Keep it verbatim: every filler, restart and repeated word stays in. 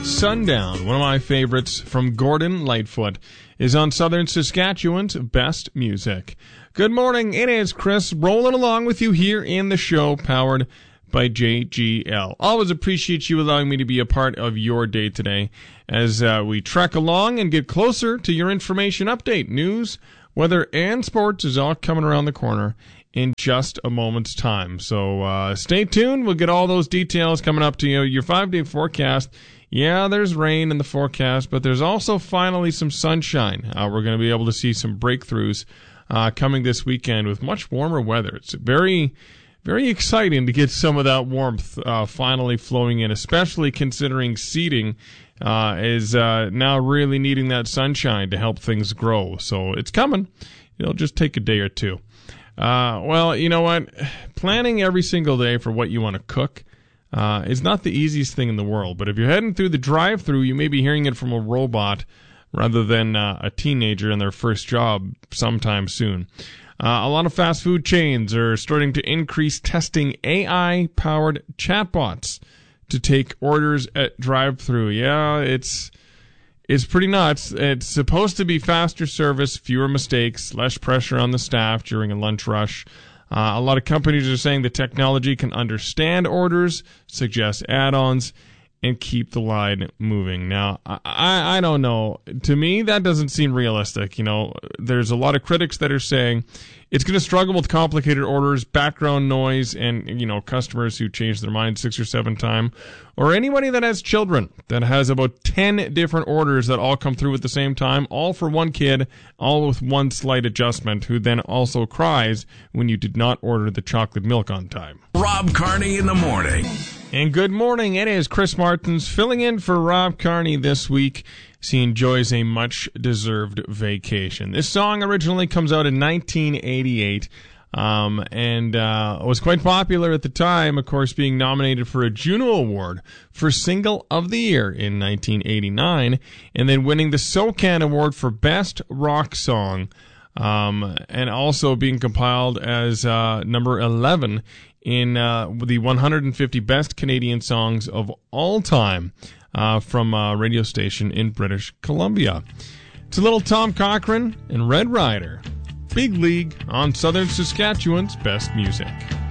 Sundown, one of my favorites from Gordon Lightfoot, is on Southern Saskatchewan's Best Music. Good morning, it is Chris rolling along with you here in the show powered by J G L. Always appreciate you allowing me to be a part of your day today as uh, we trek along and get closer to your information update. News, weather, and sports is all coming around the corner in just a moment's time. So uh, stay tuned. We'll get all those details coming up to you. Your five-day forecast. Yeah, there's rain in the forecast, but there's also finally some sunshine. Uh, we're going to be able to see some breakthroughs uh, coming this weekend with much warmer weather. It's very, very exciting to get some of that warmth uh, finally flowing in, especially considering seeding uh, is uh, now really needing that sunshine to help things grow. So it's coming. It'll just take a day or two. Uh, well, you know what? Planning every single day for what you want to cook uh, is not the easiest thing in the world. But if you're heading through the drive-thru, you may be hearing it from a robot rather than uh, a teenager in their first job sometime soon. Uh, a lot of fast food chains are starting to increase testing A I-powered chatbots to take orders at drive-thru. Yeah, it's... It's pretty nuts. It's supposed to be faster service, fewer mistakes, less pressure on the staff during a lunch rush. Uh, a lot of companies are saying the technology can understand orders, suggest add-ons, and keep the line moving. Now, I, I, I don't know. To me, that doesn't seem realistic. You know, there's a lot of critics that are saying it's going to struggle with complicated orders, background noise, and, you know, customers who change their mind six or seven times, or anybody that has children that has about ten different orders that all come through at the same time, all for one kid, all with one slight adjustment, who then also cries when you did not order the chocolate milk on time. Rob Carney in the morning. And good morning. It is Chris Martins filling in for Rob Carney this week as he enjoys a much-deserved vacation. This song originally comes out in nineteen eighty-eight um, and uh, was quite popular at the time, of course, being nominated for a Juno Award for Single of the Year in nineteen eighty-nine, and then winning the SOCAN Award for Best Rock Song, um, and also being compiled as uh, number eleven in uh, the one hundred fifty Best Canadian Songs of All Time uh, from a radio station in British Columbia. It's a little Tom Cochrane and Red Rider. Big League on Southern Saskatchewan's Best Music.